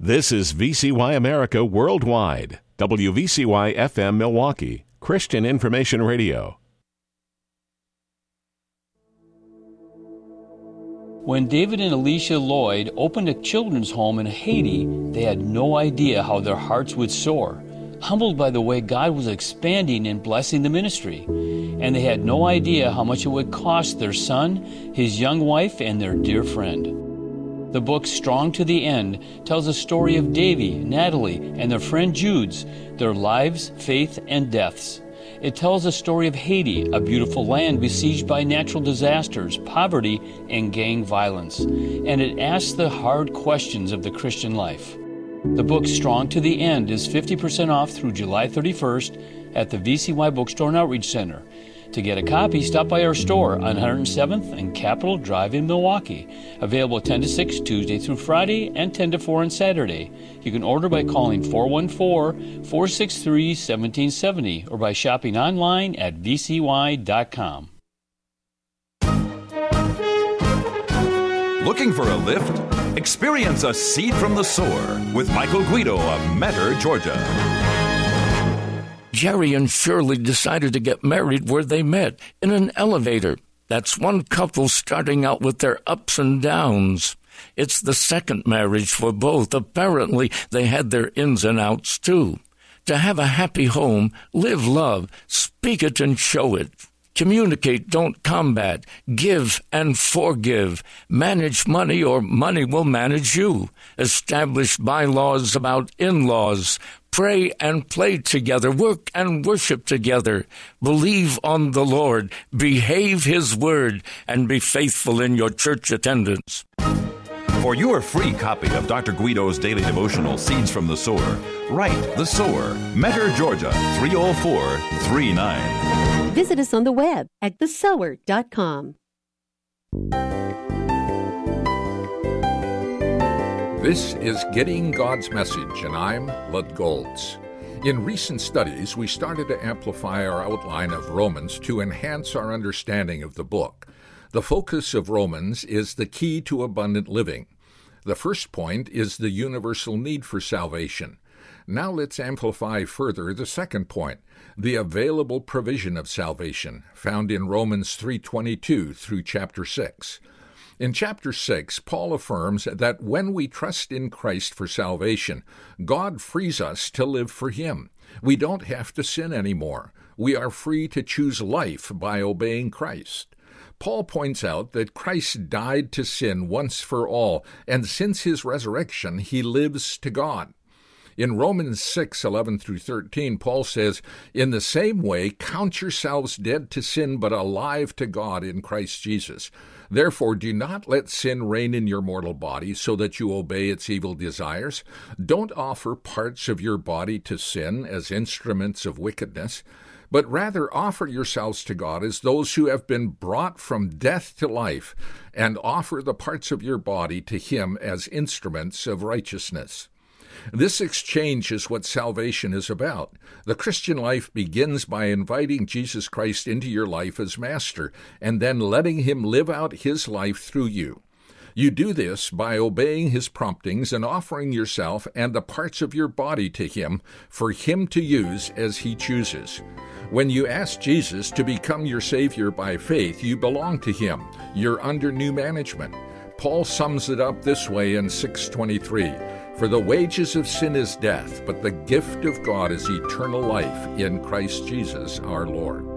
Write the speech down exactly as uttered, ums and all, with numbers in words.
This is V C Y America Worldwide, W V C Y F M Milwaukee, Christian Information Radio. When David and Alicia Lloyd opened a children's home in Haiti, they had no idea how their hearts would soar, humbled by the way God was expanding and blessing the ministry. And they had no idea how much it would cost their son, his young wife, and their dear friend. The book Strong to the End tells a story of Davy, Natalie, and their friend Jude's, their lives, faith, and deaths. It tells a story of Haiti, a beautiful land besieged by natural disasters, poverty, and gang violence. And it asks the hard questions of the Christian life. The book Strong to the End is fifty percent off through July thirty-first at the V C Y Bookstore and Outreach Center. To get a copy, stop by our store on one hundred seventh and Capitol Drive in Milwaukee. Available ten to six Tuesday through Friday and ten to four on Saturday. You can order by calling four one four, four six three, one seven seven zero or by shopping online at v c y dot com. Looking for a lift? Experience a seed from the sower with Michael Guido of Metter, Georgia. Jerry and Shirley decided to get married where they met, in an elevator. That's one couple starting out with their ups and downs. It's the second marriage for both. Apparently, they had their ins and outs, too. To have a happy home, live love, speak it and show it. Communicate, don't combat. Give and forgive. Manage money or money will manage you. Establish bylaws about in-laws. Pray and play together. Work and worship together. Believe on the Lord. Behave His word. And be faithful in your church attendance. For your free copy of Doctor Guido's daily devotional, Seeds from the Sower, write The Sower, Metter, Georgia, three oh four three nine. Visit us on the web at the sower dot com. This is Getting God's Message, and I'm Lud Golds. In recent studies, we started to amplify our outline of Romans to enhance our understanding of the book. The focus of Romans is the key to abundant living. The first point is the universal need for salvation. Now let's amplify further the second point, the available provision of salvation, found in Romans three twenty-two through chapter six. In chapter six, Paul affirms that when we trust in Christ for salvation, God frees us to live for Him. We don't have to sin anymore. We are free to choose life by obeying Christ. Paul points out that Christ died to sin once for all, and since His resurrection, He lives to God. In Romans six eleven through thirteen, Paul says, "In the same way, count yourselves dead to sin, but alive to God in Christ Jesus. Therefore, do not let sin reign in your mortal body, so that you obey its evil desires. Don't offer parts of your body to sin as instruments of wickedness, but rather offer yourselves to God as those who have been brought from death to life, and offer the parts of your body to Him as instruments of righteousness." This exchange is what salvation is about. The Christian life begins by inviting Jesus Christ into your life as Master, and then letting Him live out His life through you. You do this by obeying His promptings and offering yourself and the parts of your body to Him for Him to use as He chooses. When you ask Jesus to become your Savior by faith, you belong to Him. You're under new management. Paul sums it up this way in six twenty-three. For the wages of sin is death, but the gift of God is eternal life in Christ Jesus our Lord.